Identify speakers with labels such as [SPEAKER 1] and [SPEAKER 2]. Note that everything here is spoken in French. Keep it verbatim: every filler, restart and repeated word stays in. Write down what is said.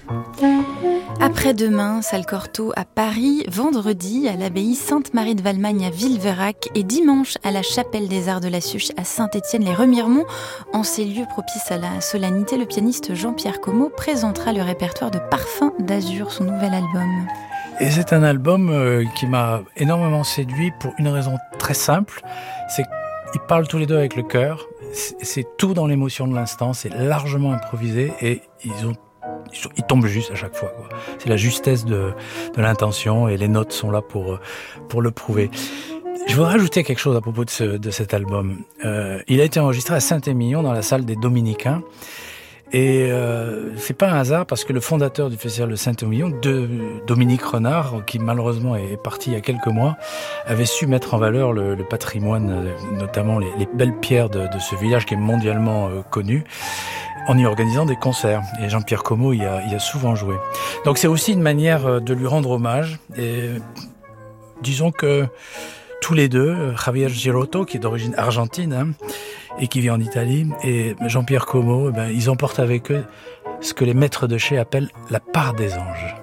[SPEAKER 1] Après-demain, salle Cortot à Paris, vendredi à l'abbaye Sainte-Marie de Valmagne à Villeverac et dimanche à la chapelle des Arts de la Suche à Saint-Étienne-les-Remiremont. En ces lieux propices à la solennité, le pianiste Jean-Pierre Como présentera le répertoire de Parfums d'Azur, son nouvel album.
[SPEAKER 2] Et c'est un album euh, qui m'a énormément séduit pour une raison très simple, c'est qu'ils parlent tous les deux avec le cœur, c'est, c'est tout dans l'émotion de l'instant, c'est largement improvisé et ils ont Ils tombent juste à chaque fois, quoi. C'est la justesse de, de l'intention et les notes sont là pour, pour le prouver. Je voudrais rajouter quelque chose à propos de, ce, de cet album. Euh, il a été enregistré à Saint-Émilion dans la salle des Dominicains. Et euh, c'est pas un hasard parce que le fondateur du festival de Saint-Émilion, de Dominique Renard, qui malheureusement est parti il y a quelques mois, avait su mettre en valeur le, le patrimoine, notamment les, les belles pierres de, de ce village qui est mondialement euh, connu, en y organisant des concerts. Et Jean-Pierre Como y a, y a souvent joué. Donc c'est aussi une manière de lui rendre hommage. Et disons que tous les deux, Javier Girotto, qui est d'origine argentine, hein, et qui vit en Italie, et Jean-Pierre Como, eh ben, ils emportent avec eux ce que les maîtres de chais appellent la part des anges.